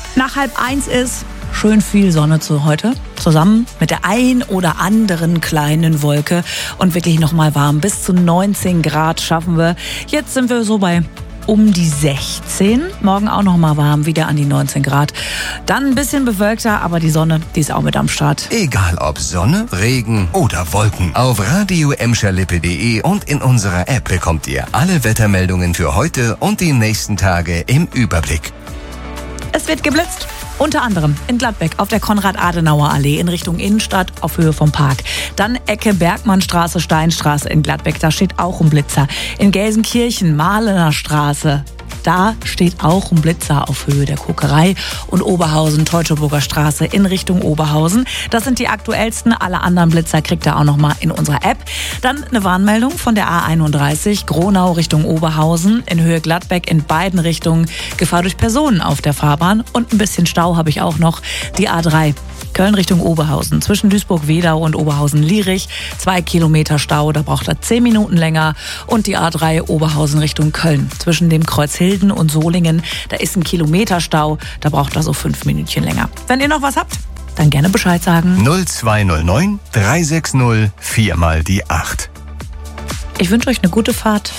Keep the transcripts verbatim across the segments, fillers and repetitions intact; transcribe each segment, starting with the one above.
Nach halb eins ist schön viel Sonne zu heute, zusammen mit der ein oder anderen kleinen Wolke und wirklich nochmal warm. Bis zu neunzehn Grad schaffen wir. Jetzt sind wir so bei um die sechzehn. Morgen auch nochmal warm, wieder an die neunzehn Grad. Dann ein bisschen bewölkter, aber die Sonne, die ist auch mit am Start. Egal ob Sonne, Regen oder Wolken. Auf radio emscher lippe punkt de und in unserer App bekommt ihr alle Wettermeldungen für heute und die nächsten Tage im Überblick. Es wird geblitzt. Unter anderem in Gladbeck auf der Konrad-Adenauer-Allee in Richtung Innenstadt auf Höhe vom Park. Dann Ecke Bergmannstraße, Steinstraße in Gladbeck, da steht auch ein Blitzer. In Gelsenkirchen, Mahlener Straße, da steht auch ein Blitzer auf Höhe der Kokerei. Und Oberhausen, Teutoburger Straße in Richtung Oberhausen. Das sind die aktuellsten. Alle anderen Blitzer kriegt ihr auch nochmal in unserer App. Dann eine Warnmeldung von der A einunddreißig, Gronau Richtung Oberhausen, in Höhe Gladbeck in beiden Richtungen. Gefahr durch Personen auf der Fahrbahn und ein bisschen Stau habe ich auch noch. Die A drei. Köln Richtung Oberhausen, zwischen Duisburg-Wedau und Oberhausen-Lierich. Zwei Kilometer Stau, da braucht er zehn Minuten länger. Und die A drei Oberhausen Richtung Köln, zwischen dem Kreuz Hilden und Solingen. Da ist ein Kilometer Stau, da braucht er so fünf Minütchen länger. Wenn ihr noch was habt, dann gerne Bescheid sagen. null zwei null neun drei sechs null vier mal die acht. Ich wünsche euch eine gute Fahrt.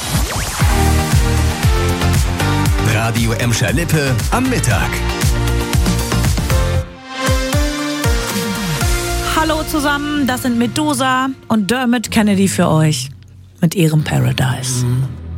Radio Emscher Lippe am Mittag. Hallo zusammen, das sind Medusa und Dermot Kennedy für euch mit ihrem Paradise.